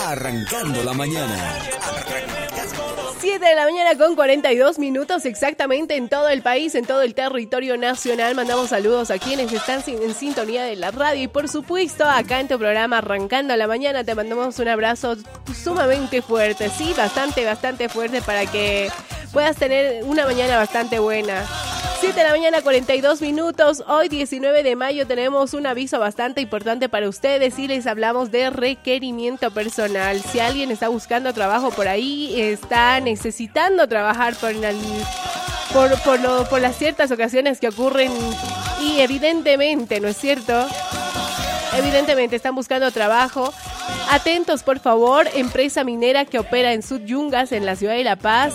arrancando la mañana. 7 de la mañana con 42 minutos exactamente en todo el país, en todo el territorio nacional. Mandamos saludos a quienes están en sintonía de la radio y por supuesto acá en tu programa Arrancando la Mañana te mandamos un abrazo sumamente fuerte, sí, bastante fuerte para que puedas tener una mañana bastante buena. 7 de la mañana, 42 minutos. Hoy, 19 de mayo, tenemos un aviso bastante importante para ustedes y les hablamos de requerimiento personal. Si alguien está buscando trabajo por ahí, está necesitando trabajar por las ciertas ocasiones que ocurren y evidentemente, ¿no es cierto? Evidentemente están buscando trabajo. Atentos, por favor, empresa minera que opera en Sudyungas, en la ciudad de La Paz.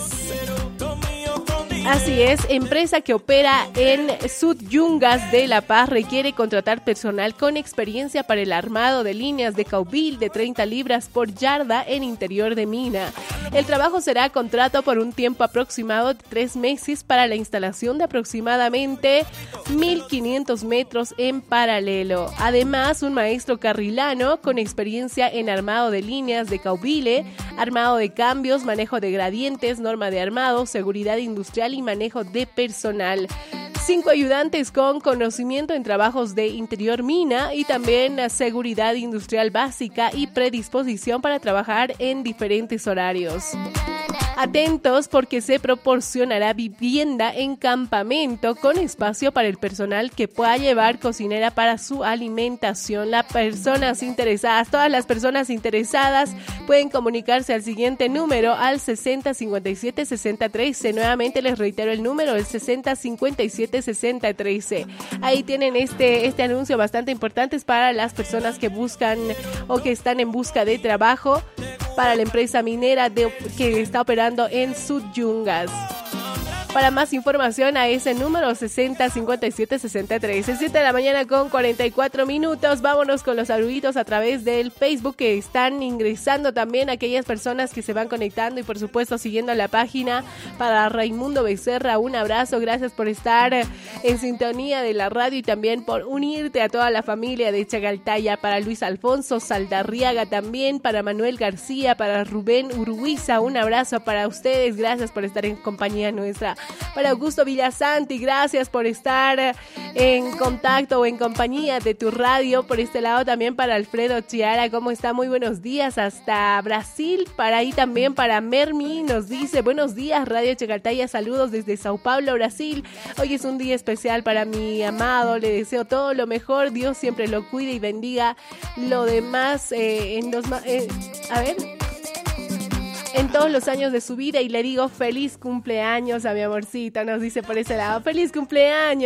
Así es, empresa que opera en Sudyungas de La Paz requiere contratar personal con experiencia para el armado de líneas de caubil de 30 libras por yarda en interior de mina. El trabajo será contrato por un tiempo aproximado de 3 meses para la instalación de aproximadamente 1.500 metros en paralelo. Además, un maestro carrilano con experiencia en armado de líneas de caubile, armado de cambios, manejo de gradientes, norma de armado, seguridad industrial y manejo de personal. 5 ayudantes con conocimiento en trabajos de interior mina y también seguridad industrial básica y predisposición para trabajar en diferentes horarios. Atentos porque se proporcionará vivienda en campamento con espacio para el personal que pueda llevar cocinera para su alimentación. Las personas interesadas, todas las personas interesadas pueden comunicarse al siguiente número, al 6057-6013. Nuevamente les reitero el número, el 6057-6013. Ahí tienen este anuncio bastante importante para las personas que buscan o que están en busca de trabajo para la empresa minera que está operando en Sudyungas. Para más información a ese número 6057-6013. 7 de la mañana con 44 minutos. Vámonos con los saluditos a través del Facebook que están ingresando también aquellas personas que se van conectando y por supuesto siguiendo la página. Para Raimundo Becerra, un abrazo. Gracias por estar en sintonía de la radio y también por unirte a toda la familia de Chagaltaya. Para Luis Alfonso Saldarriaga también. Para Manuel García, para Rubén Urguiza, un abrazo para ustedes. Gracias por estar en compañía nuestra. Para Augusto Villasanti, gracias por estar en contacto o en compañía de tu radio. Por este lado también para Alfredo Chiara, ¿cómo está? Muy buenos días hasta Brasil. Para ahí también para Mermi, nos dice buenos días Radio Chagaltaya, saludos desde Sao Paulo, Brasil. Hoy es un día especial para mi amado, le deseo todo lo mejor, Dios siempre lo cuide y bendiga lo demás en todos los años de su vida y le digo feliz cumpleaños a mi amorcita, nos dice por ese lado, feliz cumpleaños.